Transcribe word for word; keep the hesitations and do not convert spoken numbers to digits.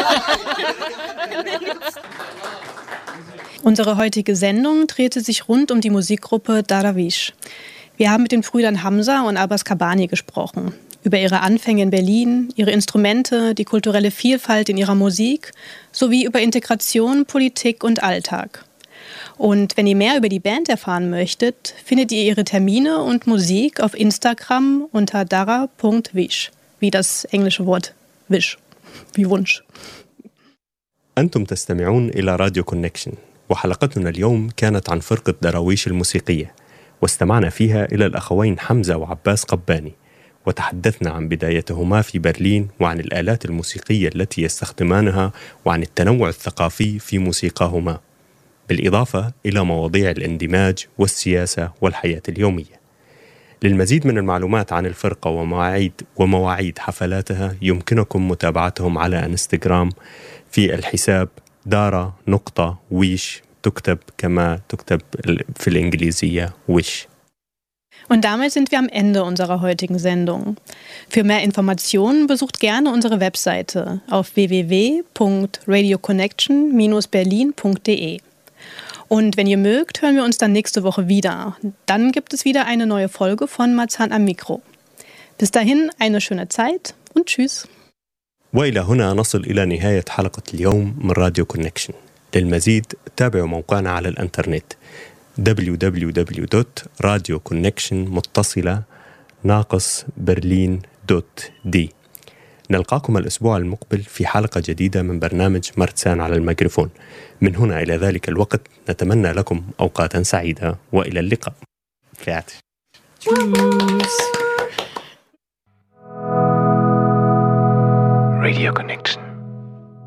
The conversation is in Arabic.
Unsere heutige Sendung drehte sich rund um die Musikgruppe Darawish. Wir haben mit den Brüdern Hamza und Abbas Kabani gesprochen. Über ihre Anfänge in Berlin, ihre Instrumente, die kulturelle Vielfalt in ihrer Musik sowie über Integration, Politik und Alltag. Und wenn ihr mehr über die Band erfahren möchtet, findet ihr ihre Termine und Musik auf Instagram unter dara punkt wish, wie das englische Wort Wish, wie Wunsch. أنتم تستمعون إلى راديو كونكشن، وحلقتنا اليوم كانت عن فرقة دراويش الموسيقية، واستمعنا فيها إلى الأخوين حمزة وعباس قباني، وتحدثنا عن بدايتهما في برلين وعن الآلات الموسيقية التي يستخدمانها وعن التنوع الثقافي في موسيقاهما، بالإضافة إلى مواضيع الاندماج والسياسة والحياة اليومية. للمزيد من المعلومات عن الفرقة ومواعيد ومواعيد حفلاتها يمكنكم متابعتهم على انستغرام في الحساب دارا نقطة ويش، تكتب كما تكتب في الإنجليزية wish. Und damit sind wir am Ende unserer heutigen Sendung. Für mehr Informationen besucht gerne unsere Webseite auf w w w punkt radio connection dash berlin punkt d e. Und wenn ihr mögt, hören wir uns dann nächste Woche wieder. Dann gibt es wieder eine neue Folge von Marzahn am Mikro. Bis dahin eine schöne Zeit und tschüss. وإلى هنا نصل إلى نهاية حلقة اليوم من راديو كونكشن. للمزيد تابعوا موقعنا على الانترنت دبليو دبليو دبليو دوت راديو كونكشن متصلة ناقص برلين دوت دي. نلقاكم الأسبوع المقبل في حلقة جديدة من برنامج مرتسان على الميكروفون. من هنا إلى ذلك الوقت نتمنى لكم أوقاتا سعيدة وإلى اللقاء. فيات. Radio Connection.